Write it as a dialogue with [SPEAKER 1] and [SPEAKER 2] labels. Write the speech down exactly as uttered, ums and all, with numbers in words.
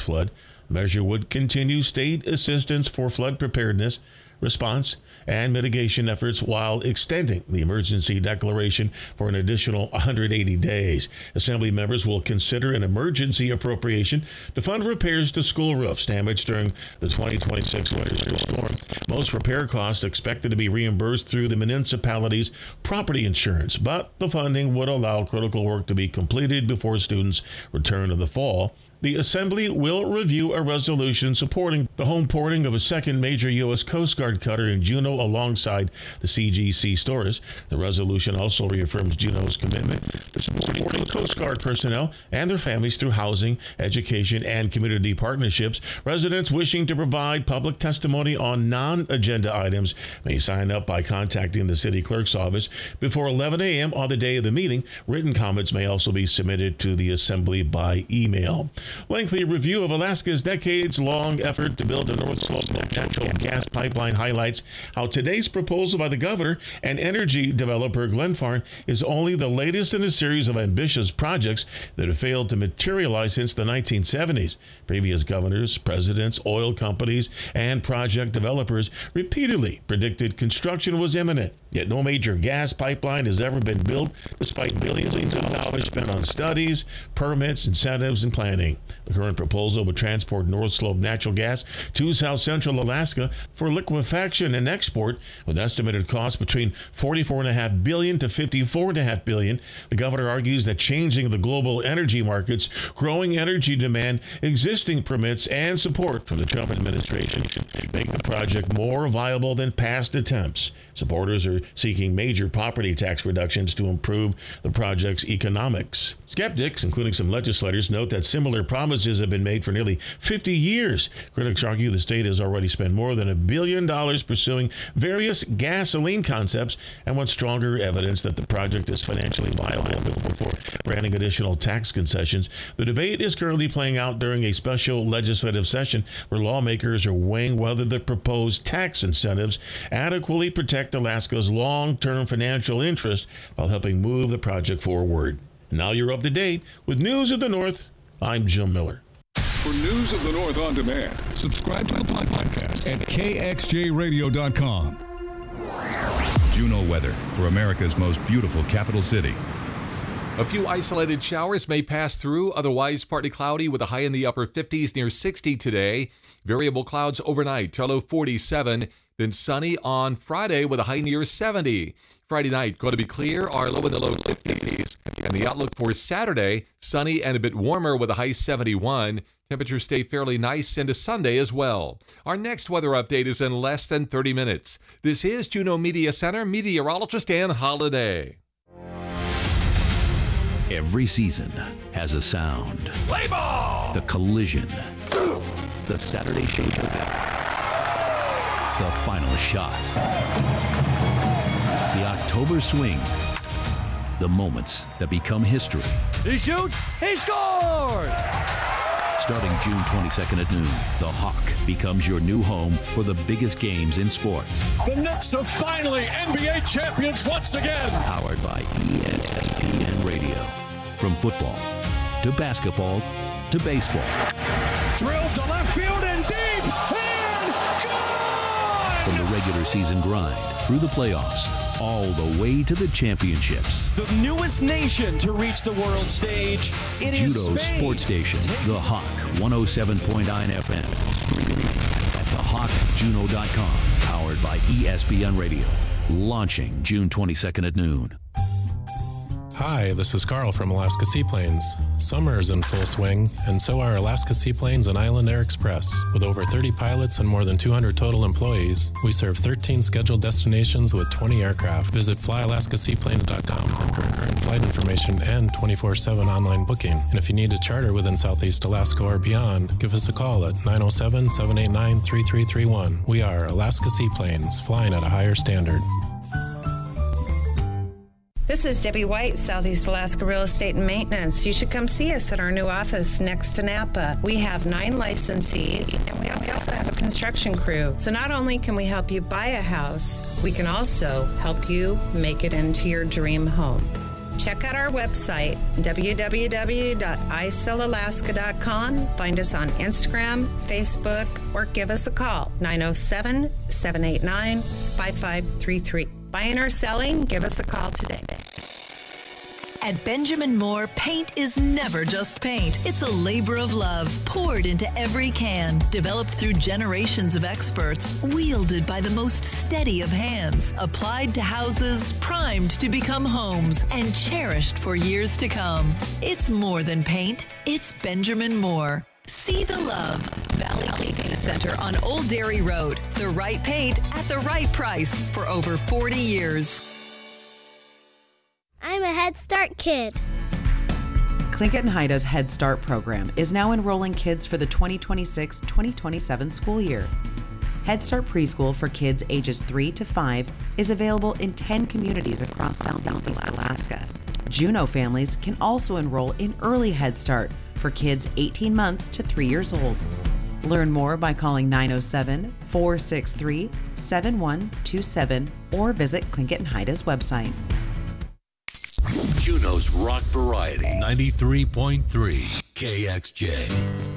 [SPEAKER 1] flood. The measure would continue state assistance for flood preparedness, response, and mitigation efforts while extending the emergency declaration for an additional one hundred eighty days. Assembly members will consider an emergency appropriation to fund repairs to school roofs damaged during the twenty twenty-six winter storm. Most repair costs expected to be reimbursed through the municipality's property insurance, but the funding would allow critical work to be completed before students return in the fall. The Assembly will review a resolution supporting the home porting of a second major U S Coast Guard cutter in Juneau alongside the C G C Storis. The resolution also reaffirms Juneau's commitment to supporting Coast Guard personnel and their families through housing, education, and community partnerships. Residents wishing to provide public testimony on non-agenda items may sign up by contacting the city clerk's office before eleven a.m. on the day of the meeting. Written comments may also be submitted to the Assembly by email. Lengthy review of Alaska's decades-long effort to build a North Slope natural gas pipeline highlights how today's proposal by the governor and energy developer Glenfarne is only the latest in a series of ambitious projects that have failed to materialize since the nineteen seventies. Previous governors, presidents, oil companies, and project developers repeatedly predicted construction was imminent, yet no major gas pipeline has ever been built despite billions of dollars spent on studies, permits, incentives, and planning. The current proposal would transport North Slope natural gas to South Central Alaska for liquefaction and export, with estimated costs between forty-four point five billion dollars to fifty-four point five billion dollars. The governor argues that changing the global energy markets, growing energy demand, existing permits, and support from the Trump administration make the project more viable than past attempts. Supporters are seeking major property tax reductions to improve the project's economics. Skeptics, including some legislators, note that similar promises have been made for nearly fifty years. Critics argue the state has already spent more than a billion dollars pursuing various gasoline concepts and want stronger evidence that the project is financially viable before granting additional tax concessions. The debate is currently playing out during a special legislative session where lawmakers are weighing whether the proposed tax incentives adequately protect Alaska's long-term financial interest while helping move the project forward. Now you're up to date with News of the North. I'm Jim Miller.
[SPEAKER 2] For News of the North on demand, subscribe to the podcast at K X J radio dot com.
[SPEAKER 3] Juneau weather for America's most beautiful capital city.
[SPEAKER 4] A few isolated showers may pass through, otherwise partly cloudy with a high in the upper fifties near sixty today. Variable clouds overnight to low forty-seven. Then sunny on Friday with a high near seventy. Friday night going to be clear, our low in the low fifties. And the outlook for Saturday, sunny and a bit warmer with a high seventy-one. Temperatures stay fairly nice into Sunday as well. Our next weather update is in less than thirty minutes. This is Juneau Media Center meteorologist Dan Holliday.
[SPEAKER 5] Every season has a sound.
[SPEAKER 2] Play ball!
[SPEAKER 5] The collision. The Saturday Shake event. The final shot. The October swing. The moments that become history.
[SPEAKER 6] He shoots, he scores!
[SPEAKER 5] Starting June twenty-second at noon, the Hawk becomes your new home for the biggest games in sports.
[SPEAKER 7] The Knicks are finally N B A champions once again.
[SPEAKER 5] Powered by E S P N Radio. From football to basketball to baseball.
[SPEAKER 7] Drilled to left field and deep and gone!
[SPEAKER 5] From the regular season grind through the playoffs, all the way to the championships.
[SPEAKER 6] The newest nation to reach the world stage. It is
[SPEAKER 5] Juneau's
[SPEAKER 6] Spain.
[SPEAKER 5] sports station, The Hawk, one oh seven point nine F M. Streaming at the hawk juneau dot com. Powered by E S P N Radio. Launching June twenty-second at noon.
[SPEAKER 8] Hi, this is Carl from Alaska Seaplanes. Summer is in full swing, and so are Alaska Seaplanes and Island Air Express. With over thirty pilots and more than two hundred total employees, we serve thirteen scheduled destinations with twenty aircraft. Visit fly alaska seaplanes dot com for current flight information and twenty-four seven online booking. And if you need a charter within Southeast Alaska or beyond, give us a call at nine oh seven, seven eight nine, three three three one. We are Alaska Seaplanes, flying at a higher standard.
[SPEAKER 9] This is Debbie White, Southeast Alaska Real Estate and Maintenance. You should come see us at our new office next to Napa. We have nine licensees, and we also have a construction crew. So not only can we help you buy a house, we can also help you make it into your dream home. Check out our website, w w w dot i sell alaska dot com. Find us on Instagram, Facebook, or give us a call, nine oh seven, seven eight nine, five five three three. Buying or selling, give us a call today.
[SPEAKER 10] At Benjamin Moore, paint is never just paint. It's a labor of love poured into every can, developed through generations of experts, wielded by the most steady of hands, applied to houses, primed to become homes, and cherished for years to come. It's more than paint. It's Benjamin Moore. See the love. Valley Paint Center on Old Dairy Road. The right paint at the right price for over forty years.
[SPEAKER 11] I'm a Head Start kid.
[SPEAKER 12] Tlingit and Haida's Head Start program is now enrolling kids for the twenty twenty-six twenty twenty-seven school year. Head Start preschool for kids ages three to five is available in ten communities across Southeast Alaska. Juneau families can also enroll in early Head Start for kids eighteen months to three years old. Learn more by calling nine oh seven, four six three, seven one two seven or visit Tlingit and Haida's website.
[SPEAKER 5] Juneau's Rock Variety, ninety-three point three K X J.